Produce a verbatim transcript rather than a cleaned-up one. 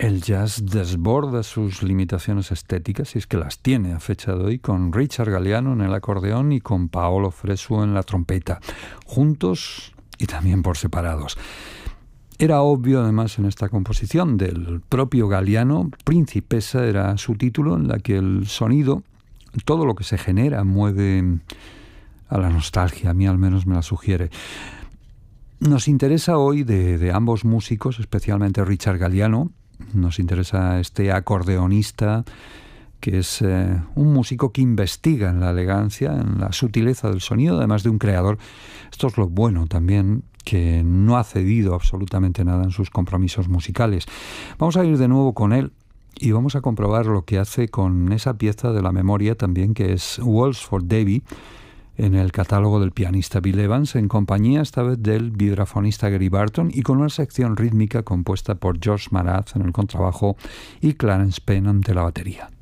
El jazz desborda sus limitaciones estéticas, y es que las tiene a fecha de hoy, con Richard Galliano en el acordeón y con Paolo Fresu en la trompeta, juntos y también por separados. Era obvio, además, en esta composición del propio Galliano, Principessa era su título, en la que el sonido, todo lo que se genera, mueve a la nostalgia, a mí al menos me la sugiere. Nos interesa hoy de, de ambos músicos, especialmente Richard Galliano. Nos interesa este acordeonista que es eh, un músico que investiga en la elegancia, en la sutileza del sonido, además de un creador. Esto es lo bueno también, que no ha cedido absolutamente nada en sus compromisos musicales. Vamos a ir de nuevo con él y vamos a comprobar lo que hace con esa pieza de la memoria también, que es Waltz for Davy, en el catálogo del pianista Bill Evans, en compañía esta vez del vibrafonista Gary Barton y con una sección rítmica compuesta por George Maraz en el contrabajo y Clarence Penn ante la batería.